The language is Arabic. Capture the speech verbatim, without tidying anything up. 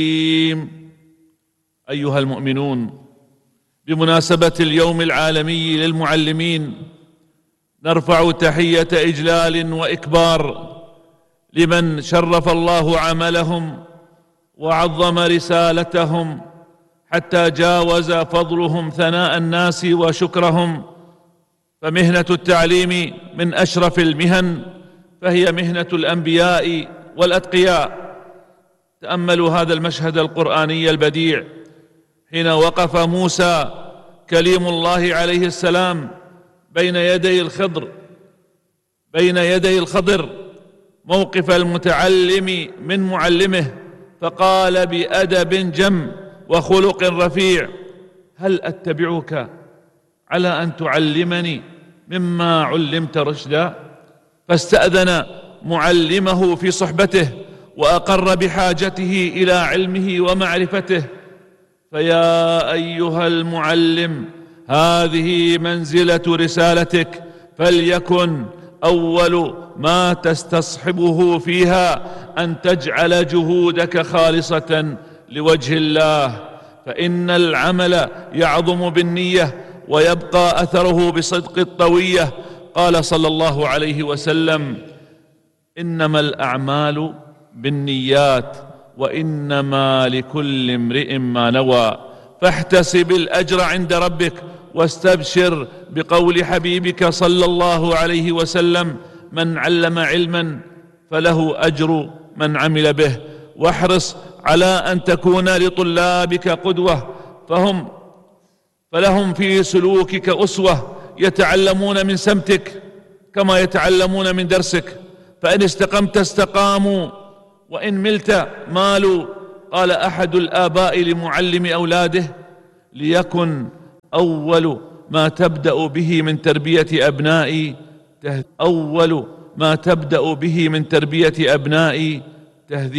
أيها المؤمنون، بمناسبة اليوم العالمي للمعلمين نرفع تحية إجلال وإكبار لمن شرف الله عملهم وعظم رسالتهم حتى جاوز فضلهم ثناء الناس وشكرهم. فمهنة التعليم من أشرف المهن، فهي مهنة الأنبياء والأتقياء. تأملوا هذا المشهد القرآني البديع حين وقف موسى كليم الله عليه السلام بين يدي الخضر بين يدي الخضر موقف المتعلم من معلمه، فقال بأدب جم وخلق رفيع: هل أتبعك على أن تعلمني مما علمت رشدا؟ فاستأذن معلمه في صحبته وأقر بحاجته إلى علمه ومعرفته. فيا أيها المعلم، هذه منزلة رسالتك، فليكن أول ما تستصحبه فيها أن تجعل جهودك خالصة لوجه الله، فإن العمل يعظم بالنية ويبقى أثره بصدق الطوية. قال صلى الله عليه وسلم: إنما الأعمال بالنيات وإنما لكل امرئ ما نوى، فاحتسب الأجر عند ربك واستبشر بقول حبيبك صلى الله عليه وسلم: من علم علما فله أجر من عمل به. واحرص على أن تكون لطلابك قدوة، فهم فلهم في سلوكك أسوة، يتعلمون من سمتك كما يتعلمون من درسك، فإن استقمت استقاموا وإن ملت مالوا. قال أحد الآباء لمعلم أولاده: ليكن أول ما تبدأ به من تربية أبنائي أول ما تبدأ به من تربية أبنائي تهذيب